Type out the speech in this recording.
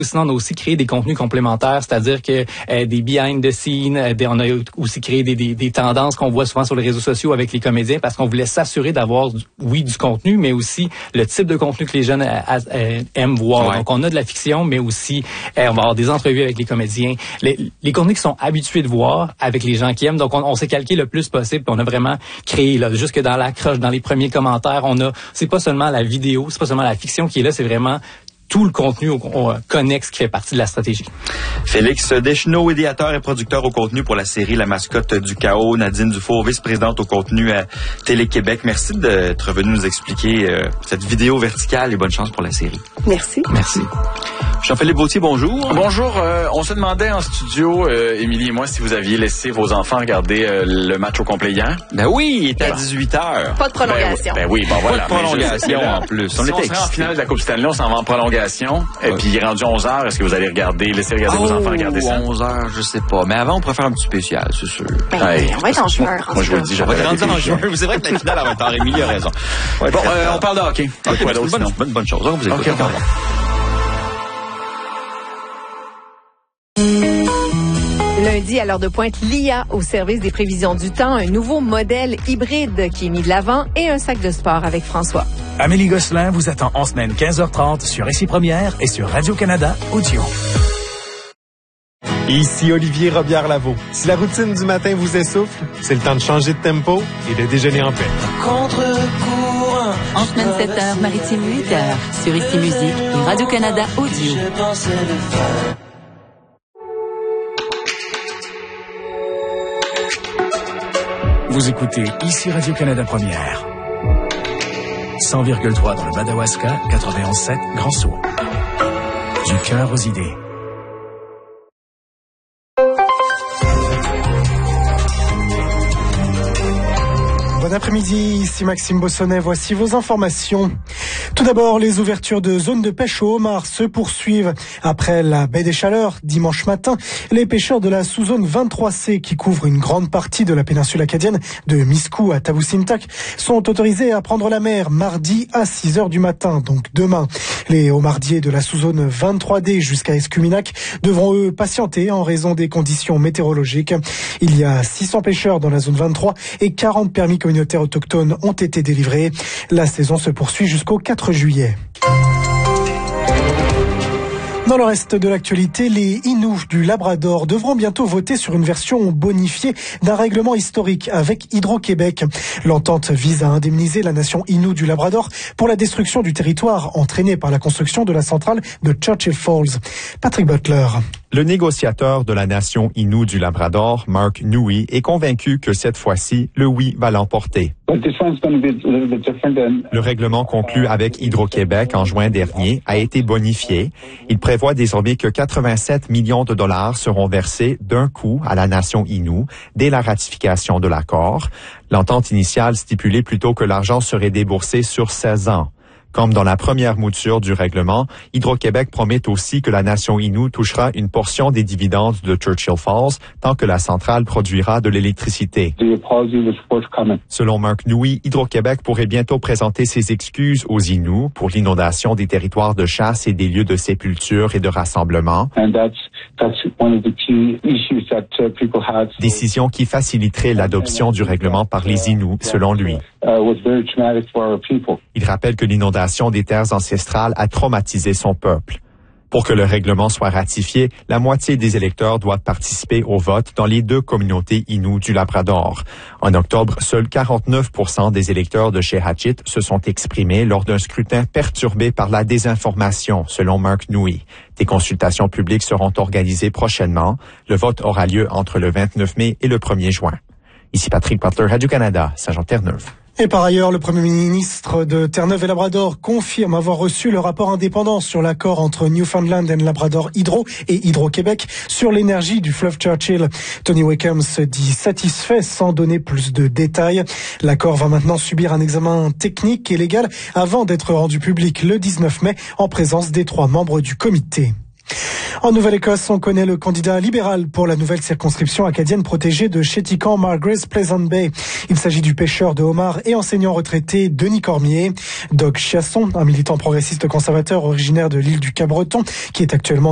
Sinon, on a aussi créé des contenus complémentaires, c'est-à-dire que des behind the scenes, on a aussi créé des tendances qu'on voit souvent sur les réseaux sociaux avec les comédiens parce qu'on voulait s'assurer d'avoir, du contenu, mais aussi le type de contenu que les jeunes aiment voir. Ouais. Donc, on a de la fiction, mais aussi, on va avoir des entrevues avec les comédiens. Les contenus qui sont habitués de voir avec les gens qui aiment. Donc, on s'est calqué le plus possible. On a vraiment créé, là, jusque dans l'accroche, dans les premiers commentaires, c'est pas seulement la vidéo, c'est pas seulement la fiction qui est là, c'est vraiment tout le contenu connexe qui fait partie de la stratégie. Félix Deschenaux, idéateur et producteur au contenu pour la série La Mascotte du Chaos. Nadine Dufour, vice-présidente au contenu à Télé-Québec. Merci d'être venu nous expliquer cette vidéo verticale et bonne chance pour la série. Merci. Merci. Jean-Philippe Vautier, bonjour. Bonjour. On se demandait en studio, Émilie et moi, si vous aviez laissé vos enfants regarder le match au complet hier. Ben oui, il était à 18h. Pas de prolongation. Ben oui, voilà. Pas de prolongation en plus. Si on serait en finale de la Coupe Stanley, on s'en va en prolongation. Et puis il est rendu 11h. Est-ce que vous allez laisser regarder vos enfants regarder ça? 11h, je sais pas. Mais avant, on pourrait faire un petit spécial, c'est sûr. On va être en juin. Moi, je vous le dis, on va être rendu en juin. C'est vrai que la finale à 20h, Émilie a raison. Bon, on parle de hockey. Bonne chose. On vous écoute. Lundi, à l'heure de pointe, l'IA au service des prévisions du temps, un nouveau modèle hybride qui est mis de l'avant et un sac de sport avec François. Amélie Gosselin vous attend en semaine 15h30 sur Ici Première et sur Radio-Canada Audio. Ici Olivier Robillard-Lavaux. Si la routine du matin vous essouffle, c'est le temps de changer de tempo et de déjeuner en paix. Contre-courant. En semaine 7h, maritime 8h, sur Ici Musique et Radio-Canada Audio. Vous écoutez Ici Radio-Canada Première. 100,3 dans le Madawaska, 91,7 Grand-Sault. Du cœur aux idées. Bon après-midi, ici Maxime Bossonnet, voici vos informations. Tout d'abord, les ouvertures de zones de pêche au homard se poursuivent. Après la baie des Chaleurs, dimanche matin, les pêcheurs de la sous-zone 23C, qui couvre une grande partie de la péninsule acadienne, de Miscou à Tavusintak, sont autorisés à prendre la mer mardi à 6h du matin, donc demain. Les homardiers de la sous-zone 23D jusqu'à Escuminac devront eux patienter en raison des conditions météorologiques. Il y a 600 pêcheurs dans la zone 23 et 40 permis communautaires autochtones ont été délivrés. La saison se poursuit jusqu'au 4 juillet. Dans le reste de l'actualité, les Inuits du Labrador devront bientôt voter sur une version bonifiée d'un règlement historique avec Hydro-Québec. L'entente vise à indemniser la nation Innu du Labrador pour la destruction du territoire entraînée par la construction de la centrale de Churchill Falls. Patrick Butler. Le négociateur de la nation Innu du Labrador, Mark Nui, est convaincu que cette fois-ci, le oui va l'emporter. Le règlement conclu avec Hydro-Québec en juin dernier a été bonifié. Il prévoit désormais que 87 millions de dollars seront versés d'un coup à la nation Innu dès la ratification de l'accord. L'entente initiale stipulait plutôt que l'argent serait déboursé sur 16 ans. Comme dans la première mouture du règlement, Hydro-Québec promet aussi que la nation Innu touchera une portion des dividendes de Churchill Falls tant que la centrale produira de l'électricité. Selon Mark Nui, Hydro-Québec pourrait bientôt présenter ses excuses aux Inuits pour l'inondation des territoires de chasse et des lieux de sépulture et de rassemblement. Décision qui faciliterait l'adoption du règlement par les Inuits, selon lui. Il rappelle que l'inondation des terres ancestrales a traumatisé son peuple. Pour que le règlement soit ratifié, la moitié des électeurs doivent participer au vote dans les deux communautés Innu du Labrador. En octobre, seuls 49% des électeurs de Shehatchit se sont exprimés lors d'un scrutin perturbé par la désinformation, selon Mark Nui. Des consultations publiques seront organisées prochainement. Le vote aura lieu entre le 29 mai et le 1er juin. Ici Patrick Butler, Radio-Canada, Saint-Jean-Terre-Neuve. Et par ailleurs, le Premier ministre de Terre-Neuve et Labrador confirme avoir reçu le rapport indépendant sur l'accord entre Newfoundland and Labrador Hydro et Hydro-Québec sur l'énergie du fleuve Churchill. Tony Wickham se dit satisfait sans donner plus de détails. L'accord va maintenant subir un examen technique et légal avant d'être rendu public le 19 mai en présence des 3 membres du comité. En Nouvelle-Écosse, on connaît le candidat libéral pour la nouvelle circonscription acadienne protégée de Chéticamp, Margaret's Pleasant Bay. Il s'agit du pêcheur de homards et enseignant retraité Denis Cormier. Doug Chiasson, un militant progressiste conservateur originaire de l'île du Cap-Breton, qui est actuellement